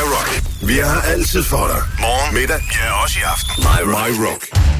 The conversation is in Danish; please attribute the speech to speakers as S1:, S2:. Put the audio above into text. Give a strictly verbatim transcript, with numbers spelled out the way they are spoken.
S1: My Rock. Vi har altid for dig. Morgen, middag, ja også i aften. My Rock. My Rock.